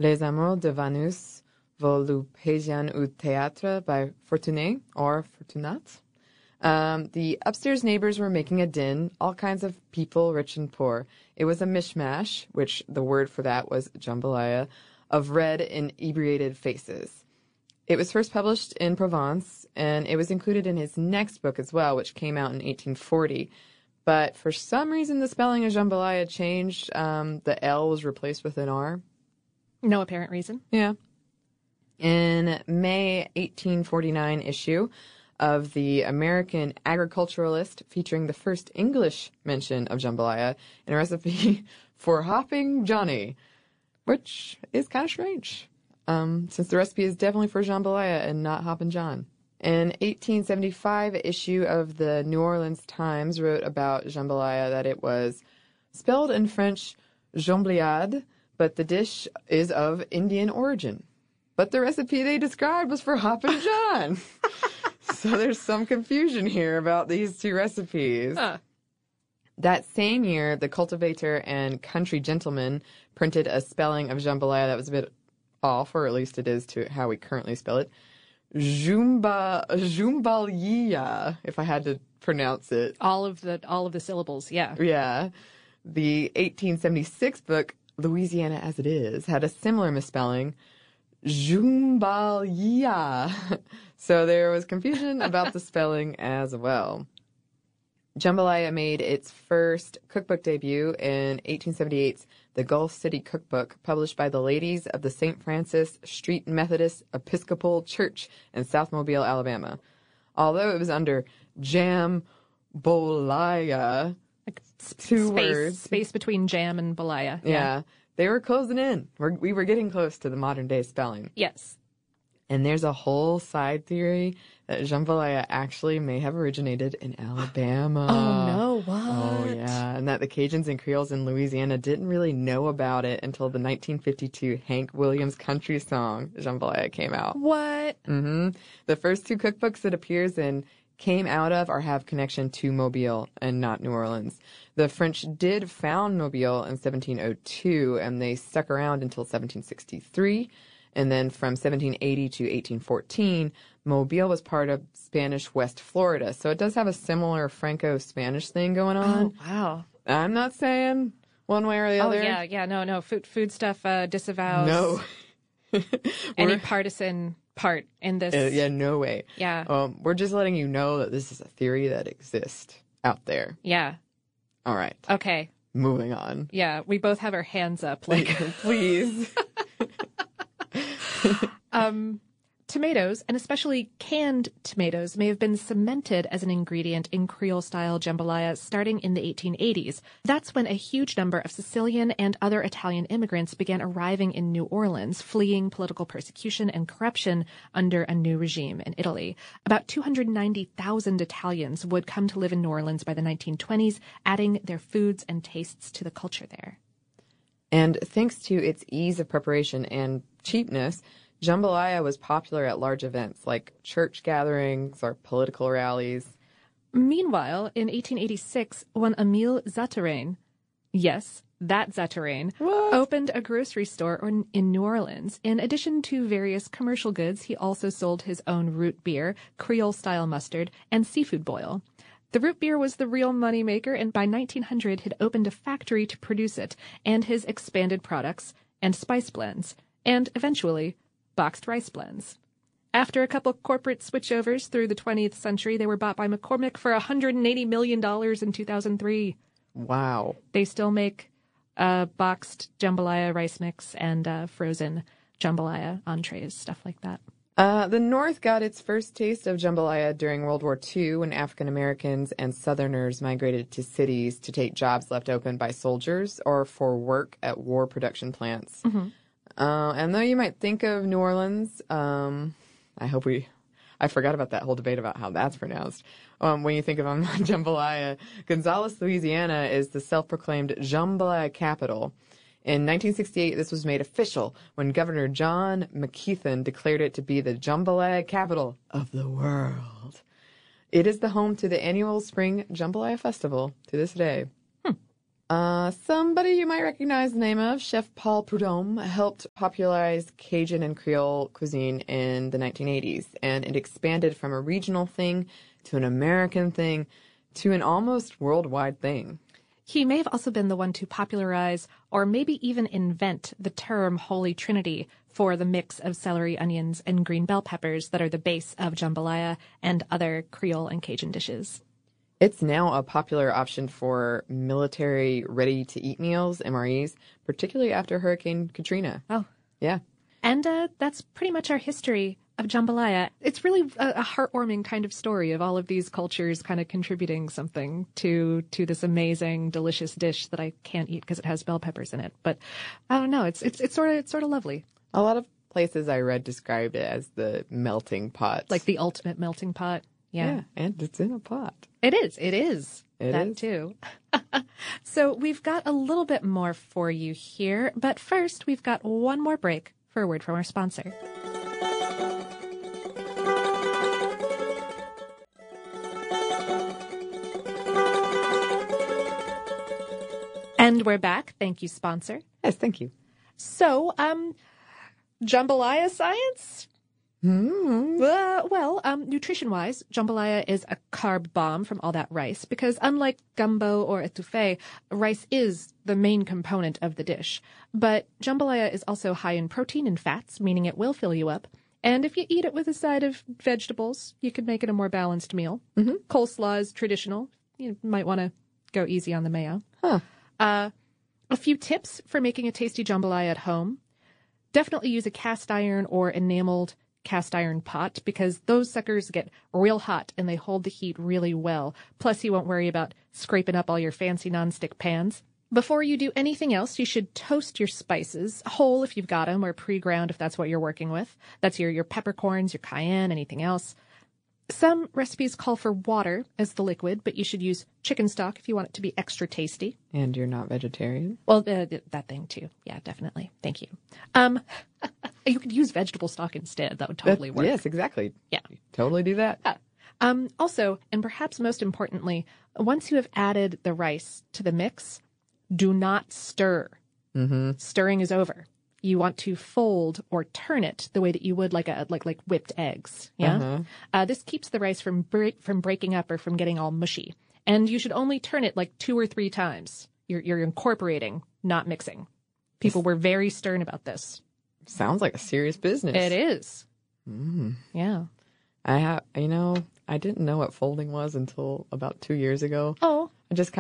Les Amours de Vanus Volupésian au Théâtre by Fortuné or Fortunat. The upstairs neighbors were making a din, all kinds of people, rich and poor. It was a mishmash, which the word for that was jambalaya, of red, inebriated faces. It was first published in Provence, and it was included in his next book as well, which came out in 1840. But for some reason, the spelling of jambalaya changed. The L was replaced with an R. No apparent reason. Yeah. In May 1849 issue of the American Agriculturalist, featuring the first English mention of jambalaya and a recipe for Hopping Johnny, which is kind of strange, since the recipe is definitely for jambalaya and not Hoppin' John. An 1875 issue of the New Orleans Times wrote about jambalaya that it was spelled in French jambliade, but the dish is of Indian origin. But the recipe they described was for Hoppin' John. So there's some confusion here about these two recipes. That same year, the Cultivator and Country Gentleman printed a spelling of jambalaya that was a bit off, or at least it is to how we currently spell it. Jambalaya, if I had to pronounce it. All of the syllables, yeah. Yeah. The 1876 book, Louisiana as It Is, had a similar misspelling. Jambalaya. So there was confusion about the spelling as well. Jambalaya made its first cookbook debut in 1878's The Gulf City Cookbook, published by the Ladies of the St. Francis Street Methodist Episcopal Church in South Mobile, Alabama. Although it was under Jambalaya, Like two words. Space between jam and balaya. Yeah. They were closing in. We were getting close to the modern day spelling. Yes. And there's a whole side theory that jambalaya actually may have originated in Alabama. Oh, no, what? Oh, yeah. And that the Cajuns and Creoles in Louisiana didn't really know about it until the 1952 Hank Williams country song, Jambalaya, came out. What? Mm-hmm. The first two cookbooks it appears in came out of or have connection to Mobile and not New Orleans. The French did found Mobile in 1702, and they stuck around until 1763. And then from 1780 to 1814, Mobile was part of Spanish West Florida. So it does have a similar Franco-Spanish thing going on. Oh, wow. I'm not saying one way or the other. Oh, yeah. No. Food stuff disavows No. any partisan part in this. Yeah, no way. Yeah. We're just letting you know that this is a theory that exists out there. Yeah. All right. Okay. Moving on. Yeah, we both have our hands up. Like, please. Tomatoes, and especially canned tomatoes, may have been cemented as an ingredient in Creole-style jambalaya starting in the 1880s. That's when a huge number of Sicilian and other Italian immigrants began arriving in New Orleans, fleeing political persecution and corruption under a new regime in Italy. About 290,000 Italians would come to live in New Orleans by the 1920s, adding their foods and tastes to the culture there. And thanks to its ease of preparation and cheapness, jambalaya was popular at large events like church gatherings or political rallies. Meanwhile, in 1886, when Émile Zatarain, yes, that Zatarain, opened a grocery store in New Orleans. In addition to various commercial goods, he also sold his own root beer, Creole-style mustard, and seafood boil. The root beer was the real moneymaker, and by 1900 had opened a factory to produce it, and his expanded products, and spice blends, and eventually boxed rice blends. After a couple corporate switchovers through the 20th century, they were bought by McCormick for $180 million in 2003. Wow. They still make boxed jambalaya rice mix and frozen jambalaya entrees, stuff like that. The North got its first taste of jambalaya during World War II when African Americans and Southerners migrated to cities to take jobs left open by soldiers or for work at war production plants. Mm-hmm. And though you might think of New Orleans, I forgot about that whole debate about how that's pronounced. When you think of jambalaya, Gonzales, Louisiana is the self-proclaimed jambalaya capital. In 1968, this was made official when Governor John McKeithen declared it to be the jambalaya capital of the world. It is the home to the annual Spring Jambalaya Festival to this day. Somebody you might recognize the name of, Chef Paul Prudhomme, helped popularize Cajun and Creole cuisine in the 1980s, and it expanded from a regional thing to an American thing to an almost worldwide thing. He may have also been the one to popularize or maybe even invent the term Holy Trinity for the mix of celery, onions, and green bell peppers that are the base of jambalaya and other Creole and Cajun dishes. It's now a popular option for military ready-to-eat meals, MREs, particularly after Hurricane Katrina. Oh. Yeah. And that's pretty much our history of jambalaya. It's really a heartwarming kind of story of all of these cultures kind of contributing something to this amazing, delicious dish that I can't eat because it has bell peppers in it. But I don't know. It's sort of lovely. A lot of places I read described it as the melting pot. Like the ultimate melting pot. Yeah, and it's in a pot. It is. That too. So we've got a little bit more for you here, but first we've got one more break for a word from our sponsor. And we're back. Thank you, sponsor. Yes, thank you. So, jambalaya science? Nutrition-wise, jambalaya is a carb bomb from all that rice because unlike gumbo or etouffee, rice is the main component of the dish. But jambalaya is also high in protein and fats, meaning it will fill you up. And if you eat it with a side of vegetables, you can make it a more balanced meal. Mm-hmm. Coleslaw is traditional. You might want to go easy on the mayo. Huh. A few tips for making a tasty jambalaya at home. Definitely use a cast iron or enameled cast iron pot because those suckers get real hot and they hold the heat really well. Plus, you won't worry about scraping up all your fancy nonstick pans. Before you do anything else, you should toast your spices, whole if you've got them, or pre-ground if that's what you're working with. That's your peppercorns, your cayenne, anything else. Some recipes call for water as the liquid, but you should use chicken stock if you want it to be extra tasty. And you're not vegetarian? Well, that thing too. Yeah, definitely. Thank you. You could use vegetable stock instead. That would totally work. Yes, exactly. Yeah. Totally do that. Also, and perhaps most importantly, once you have added the rice to the mix, do not stir. Mm-hmm. Stirring is over. You want to fold or turn it the way that you would like whipped eggs. Yeah. Uh-huh. This keeps the rice from breaking up or from getting all mushy. And you should only turn it like 2 or 3 times. You're incorporating, not mixing. People were very stern about this. Sounds like a serious business. It is. Mm. Yeah. I didn't know what folding was until about 2 years ago. Oh.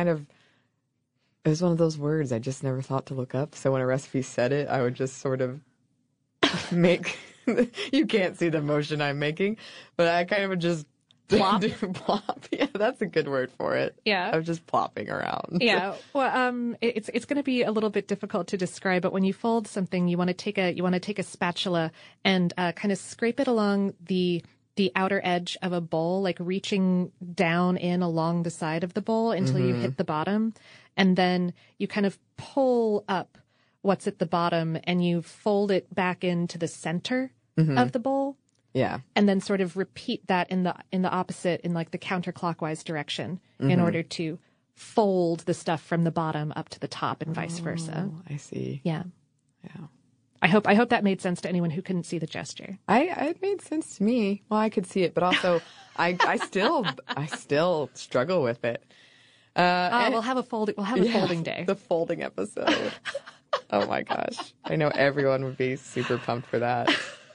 It was one of those words I just never thought to look up. So when a recipe said it, I would just sort of make, you can't see the motion I'm making, but I kind of would just plop. Plop. Yeah, that's a good word for it. Yeah. I was just plopping around. Yeah. Well, it's going to be a little bit difficult to describe, but when you fold something, you want to take a spatula and kind of scrape it along the outer edge of a bowl, like reaching down in along the side of the bowl until you hit the bottom. And then you kind of pull up what's at the bottom and you fold it back into the center of the bowl. Yeah. And then sort of repeat that in the opposite, in like the counterclockwise direction in order to fold the stuff from the bottom up to the top and vice versa. I see. Yeah. Yeah. I hope that made sense to anyone who couldn't see the gesture. It made sense to me. Well, I could see it, but also I still struggle with it. We'll have a folding day. The folding episode. Oh my gosh. I know everyone would be super pumped for that.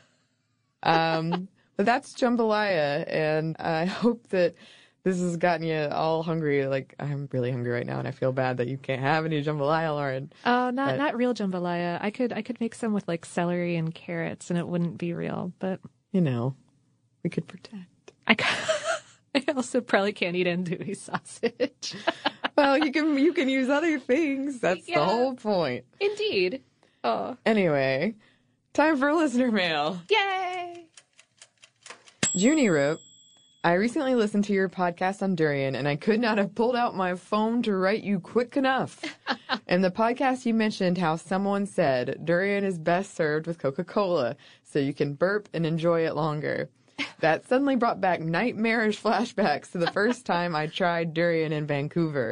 But that's jambalaya, and I hope that this has gotten you all hungry. Like, I'm really hungry right now, and I feel bad that you can't have any jambalaya, Lauren. Oh, not real jambalaya. I could make some with like celery and carrots, and it wouldn't be real, but we could pretend. I also probably can't eat andouille sausage. Well, you can use other things. That's the whole point. Indeed. Oh. Anyway, time for listener mail. Yay! Junie wrote, I recently listened to your podcast on durian, and I could not have pulled out my phone to write you quick enough. In the podcast, you mentioned how someone said durian is best served with Coca-Cola, so you can burp and enjoy it longer. That suddenly brought back nightmarish flashbacks to the first time I tried durian in Vancouver.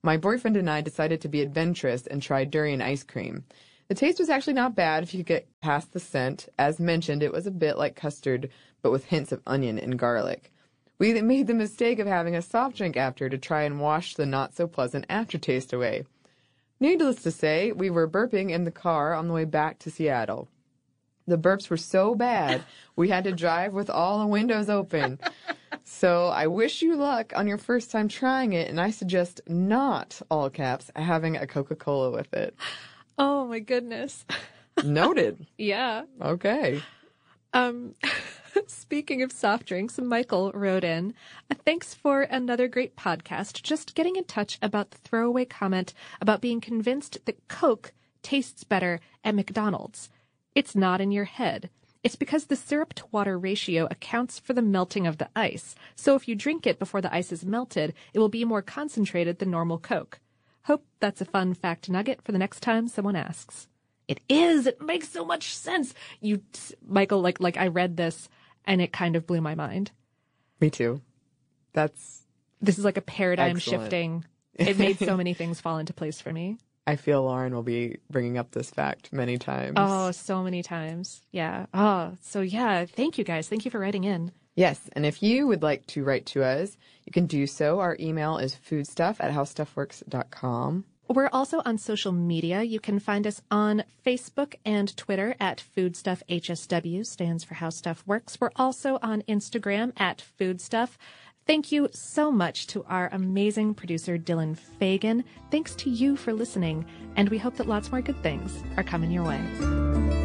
my boyfriend and I decided to be adventurous and tried durian ice cream. The taste was actually not bad if you could get past the scent. As mentioned, it was a bit like custard, but with hints of onion and garlic. We made the mistake of having a soft drink after to try and wash the not-so-pleasant aftertaste away. Needless to say, we were burping in the car on the way back to Seattle. The burps were so bad, we had to drive with all the windows open. So I wish you luck on your first time trying it, and I suggest not, all caps, having a Coca-Cola with it. Oh, my goodness. Noted. Yeah. Okay. Speaking of soft drinks, Michael wrote in, thanks for another great podcast. Just getting in touch about the throwaway comment about being convinced that Coke tastes better at McDonald's. It's not in your head. It's because the syrup-to-water ratio accounts for the melting of the ice. So if you drink it before the ice is melted, it will be more concentrated than normal Coke. Hope that's a fun fact nugget for the next time someone asks. It is. It makes so much sense. Michael, like I read this and it kind of blew my mind. Me too. This is like a paradigm excellent. Shifting. It made so many things fall into place for me. I feel Lauren will be bringing up this fact many times. Oh, so many times. Yeah. Oh, so yeah. Thank you guys. Thank you for writing in. Yes. And if you would like to write to us, you can do so. Our email is foodstuff@howstuffworks.com. We're also on social media. You can find us on Facebook and Twitter at FoodstuffHSW, stands for How Stuff Works. We're also on Instagram at Foodstuff. Thank you so much to our amazing producer, Dylan Fagan. Thanks to you for listening, and we hope that lots more good things are coming your way.